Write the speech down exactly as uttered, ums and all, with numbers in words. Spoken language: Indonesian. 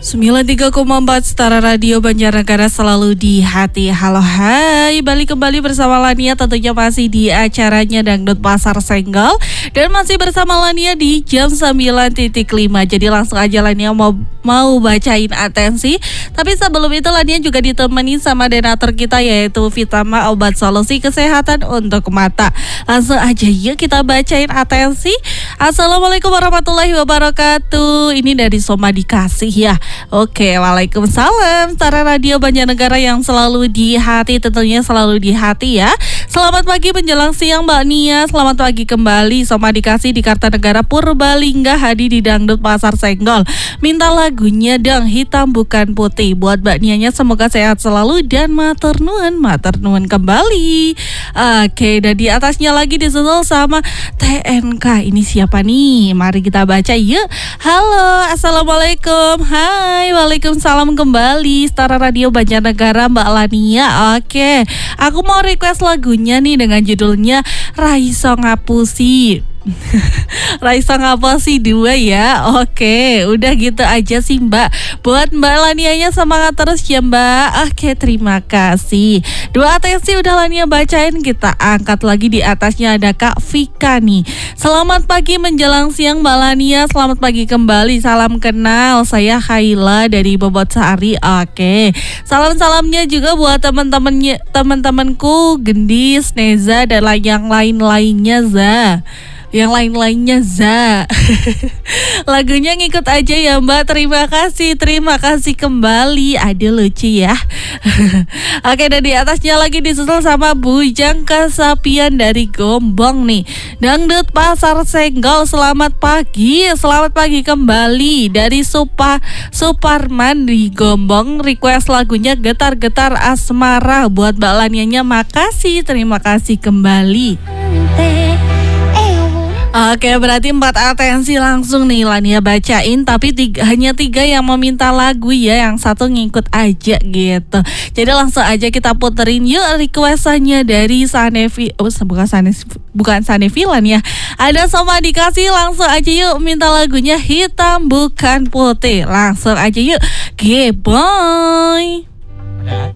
sembilan puluh tiga koma empat Setara Radio Banjarnegara selalu di hati. Halo hai, balik kembali bersama Lania, tentunya masih di acaranya Dangdut Pasar Senggol. Dan masih bersama Lania di jam sembilan titik lima. Jadi langsung aja Lania mau mau bacain atensi. Tapi sebelum itu Lania juga ditemani sama donatur kita, yaitu Vitama, obat solusi kesehatan untuk mata. Langsung aja yuk kita bacain atensi. Assalamualaikum warahmatullahi wabarakatuh. Ini dari Soma Dikasih ya. Oke, waalaikumsalam. Setara Radio Banjarnegara yang selalu di hati, tentunya selalu di hati ya. Selamat pagi menjelang siang Mbak Nia. Selamat pagi kembali. Soma Dikasih di Kartanegara Purbalingga hadir di Dangdut Pasar Senggol. Minta lagunya dong, hitam bukan putih. Buat Mbak Nianya semoga sehat selalu dan matur nuwun, matur nuwun kembali. Oke, dan di atasnya lagi disusul sama T N K. Ini siapa nih? Mari kita baca yuk. Halo, assalamualaikum. Hai, waalaikumsalam kembali. Setara Radio Banjarnegara Mbak Lania. Oke, aku mau request lagunya nih dengan judulnya Raiso Ngapusi. Raisa Ngapusi dua ya. Oke, udah gitu aja sih Mbak. Buat Mbak Lanianya semangat terus ya Mbak. Oke, terima kasih. Dua atensi udah Lania bacain, kita angkat lagi. Di atasnya ada Kak Vika nih. Selamat pagi menjelang siang Mbak Lania. Selamat pagi kembali. Salam kenal, saya Haila dari Bobot Sari. Oke, salam-salamnya juga buat teman-temannya, teman-temanku Gendis, Neza, dan yang lain-lainnya Za. Yang lain-lainnya Za. Lagunya ngikut aja ya Mbak. Terima kasih, terima kasih kembali. Aduh lucu ya. Oke, dan di atasnya lagi disusul sama Bujang Kesapian dari Gombong nih. Dangdut Pasar Senggol, selamat pagi. Selamat pagi kembali dari Supa Suparman di Gombong. Request lagunya Getar-Getar Asmara buat Mbak Lanianya. Makasih, terima kasih kembali. Oke, berarti empat atensi langsung nih Lania bacain. Tapi tiga, hanya tiga yang meminta lagu ya. Yang satu ngikut aja gitu. Jadi langsung aja kita puterin yuk requestannya dari Sanevi. Oh, bukan Sanevi, bukan Sanevilan ya. Ada Soma Dikasih. Langsung aja yuk minta lagunya hitam bukan putih. Langsung aja yuk. G-boy.